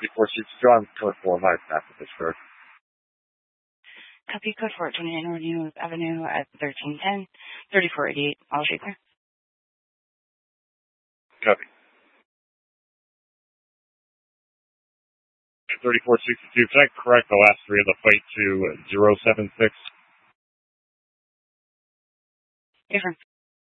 3462 on code 4 5 after Pittsburgh. Copy code 429 North Avenue at 1310, 3488, all shaker. Copy. 3462, can I correct the last three of the plate to 076? Different.